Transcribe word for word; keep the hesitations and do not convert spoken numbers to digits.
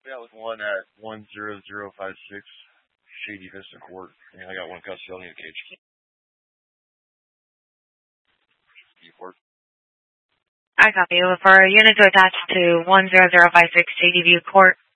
out with one at one zero zero five six Shady Vista Court. And I got one custodian cage. Court. I copy. For a unit to attach to one zero zero five six Shady View Court.